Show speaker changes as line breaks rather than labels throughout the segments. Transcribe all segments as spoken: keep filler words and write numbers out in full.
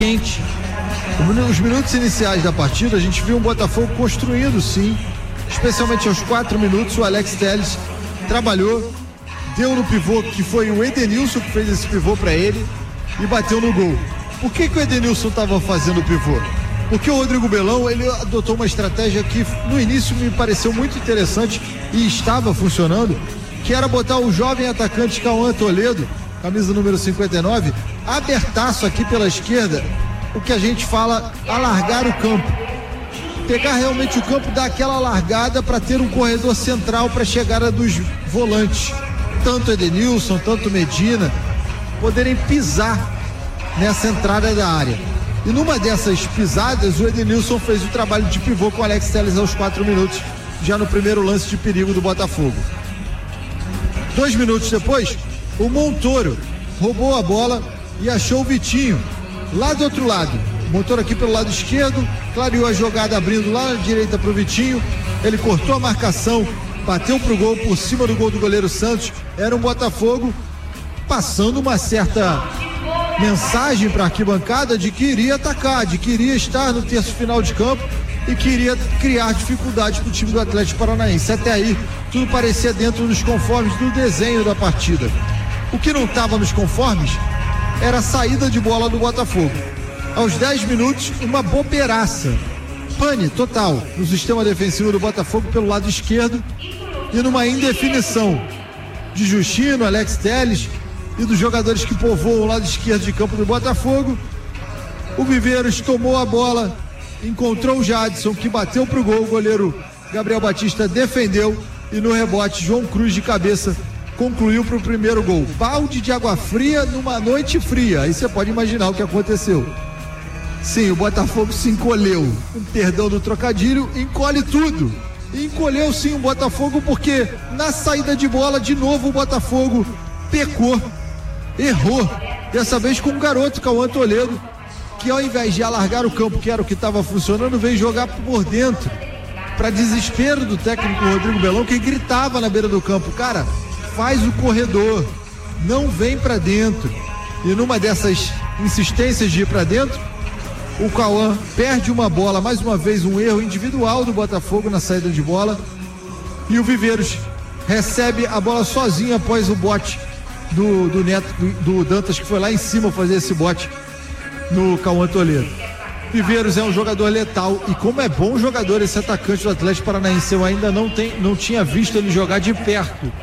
quente. Os minutos iniciais da partida, a gente viu um Botafogo construindo, sim, especialmente aos quatro minutos. O Alex Telles trabalhou, deu no pivô, que foi o Edenilson que fez esse pivô para ele, e bateu no gol. Por que que o Edenilson estava fazendo o pivô? Porque o Rodrigo Belão, ele adotou uma estratégia que no início me pareceu muito interessante e estava funcionando, que era botar o jovem atacante Cauã Toledo, camisa número cinquenta e nove, abertaço aqui pela esquerda, o que a gente fala, alargar o campo. Pegar realmente o campo, dar aquela largada para ter um corredor central para a chegada dos volantes. Tanto Edenilson, tanto Medina, poderem pisar nessa entrada da área. E numa dessas pisadas, o Edenilson fez o trabalho de pivô com o Alex Telles aos quatro minutos, já no primeiro lance de perigo do Botafogo. Dois minutos depois, o Montoro roubou a bola e achou o Vitinho lá do outro lado. O Montoro aqui pelo lado esquerdo, clareou a jogada abrindo lá à direita para o Vitinho. Ele cortou a marcação, bateu pro gol por cima do gol do goleiro Santos. Era um Botafogo passando uma certa mensagem para a arquibancada de que iria atacar, de que iria estar no terço final de campo e queria criar dificuldades para o time do Atlético Paranaense. Até aí, tudo parecia dentro dos conformes do desenho da partida. O que não estava nos conformes era a saída de bola do Botafogo. Aos dez minutos, uma bobeiraça, pane total no sistema defensivo do Botafogo pelo lado esquerdo e numa indefinição de Justino, Alex Telles e dos jogadores que povoam o lado esquerdo de campo do Botafogo. O Viveiros tomou a bola, encontrou o Jadson, que bateu pro gol, o goleiro Gabriel Batista defendeu e no rebote João Cruz de cabeça concluiu para o primeiro gol. Balde de água fria numa noite fria. Aí você pode imaginar o que aconteceu. Sim, o Botafogo se encolheu. Um perdão do trocadilho, encolhe tudo. E encolheu sim o Botafogo, porque na saída de bola, de novo o Botafogo pecou, errou. Dessa vez com o garoto Cauã Toledo, que ao invés de alargar o campo, que era o que estava funcionando, veio jogar por dentro. Para desespero do técnico Rodrigo Belão, que gritava na beira do campo: cara, faz o corredor, não vem para dentro. E numa dessas insistências de ir para dentro, o Cauã perde uma bola, mais uma vez um erro individual do Botafogo na saída de bola, e o Viveiros recebe a bola sozinho após o bote do, do Neto, do, do Dantas, que foi lá em cima fazer esse bote no Cauã Toledo. Viveiros é um jogador letal, e como é bom jogador esse atacante do Atlético Paranaense. Eu ainda não, tem, não tinha visto ele jogar de perto.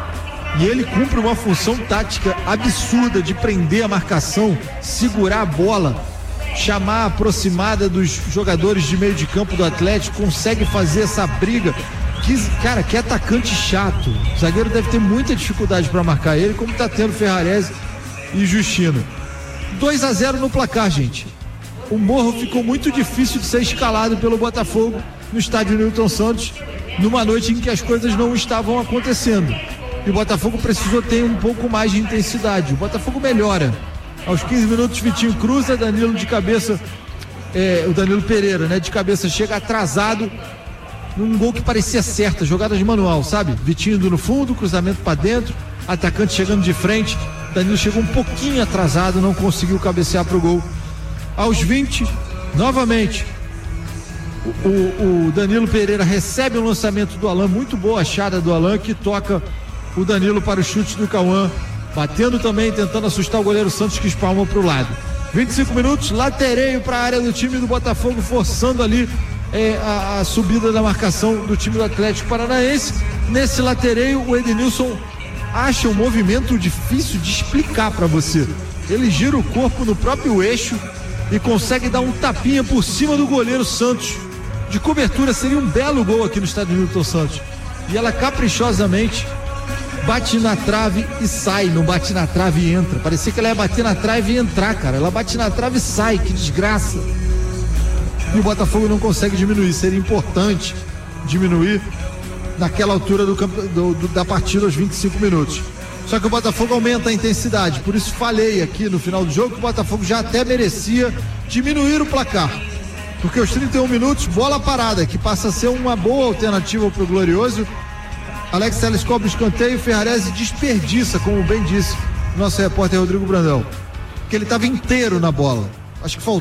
E ele cumpre uma função tática absurda de prender a marcação, segurar a bola, chamar a aproximada dos jogadores de meio de campo do Atlético, consegue fazer essa briga. Que, cara, que atacante chato. O zagueiro deve ter muita dificuldade para marcar ele, como tá tendo Ferrarese e Justino. dois a zero no placar, gente. O Morro ficou muito difícil de ser escalado pelo Botafogo no estádio Newton Santos, numa noite em que as coisas não estavam acontecendo. E o Botafogo precisou ter um pouco mais de intensidade. O Botafogo melhora. Aos quinze minutos, Vitinho cruza, Danilo de cabeça, é, o Danilo Pereira, né, de cabeça, chega atrasado num gol que parecia certa, jogada de manual, sabe? Vitinho indo no fundo, cruzamento para dentro, atacante chegando de frente. Danilo chegou um pouquinho atrasado, não conseguiu cabecear pro gol. Aos vinte, novamente, o, o, o Danilo Pereira recebe um lançamento do Alan, muito boa achada do Alan, que toca o Danilo para o chute do Cauã, batendo também, tentando assustar o goleiro Santos, que espalma para o lado. vinte e cinco minutos, latereio para a área do time do Botafogo, forçando ali é, a, a subida da marcação do time do Atlético Paranaense. Nesse latereio, o Edenilson acha um movimento difícil de explicar para você. Ele gira o corpo no próprio eixo e consegue dar um tapinha por cima do goleiro Santos. De cobertura, seria um belo gol aqui no estádio Newton Santos. E ela caprichosamente bate na trave e sai, não bate na trave e entra. Parecia que ela ia bater na trave e entrar, cara. Ela bate na trave e sai, que desgraça. E o Botafogo não consegue diminuir. Seria importante diminuir naquela altura do campo, do, do, da partida aos vinte e cinco minutos. Só que o Botafogo aumenta a intensidade. Por isso falei aqui no final do jogo que o Botafogo já até merecia diminuir o placar. Porque aos trinta e um minutos, bola parada, que passa a ser uma boa alternativa para o Glorioso. Alex Telles cobra o escanteio, Ferrarese desperdiça, como bem disse o nosso repórter Rodrigo Brandão, que ele estava inteiro na bola. Acho que faltou